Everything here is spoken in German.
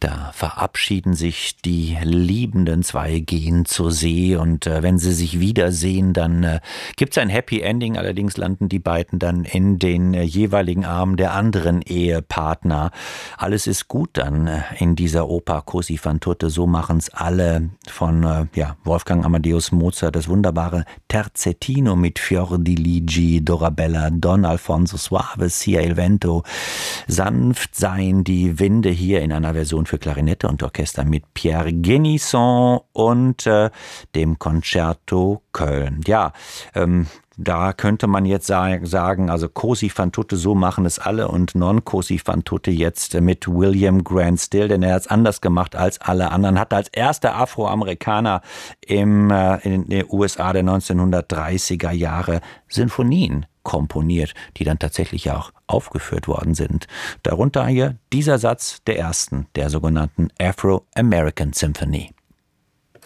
Da verabschieden sich die liebenden zwei, gehen zur See und wenn sie sich wiedersehen, dann gibt's ein Happy Ending. Allerdings landen die beiden dann in den jeweiligen Armen der anderen Ehepartner. Alles ist gut dann in dieser Oper Così fan tutte. So machen's alle von Wolfgang Amadeus Mozart. Das wunderbare Terzettino mit Fior di Ligi, Dorabella, Don Alfonso Suave, Sia il vento. Sanft seien die Winde, hier in einer Version für Klarinette und Orchester mit Pierre Genisson und dem Concerto Köln. Da könnte man jetzt sagen, also Così fan tutte, so machen es alle, und Non Così fan tutte jetzt mit William Grant Still, denn er hat es anders gemacht als alle anderen, hat als erster Afroamerikaner in den USA der 1930er Jahre Sinfonien komponiert, die dann tatsächlich auch aufgeführt worden sind. Darunter hier dieser Satz der ersten, der sogenannten Afro-American Symphony.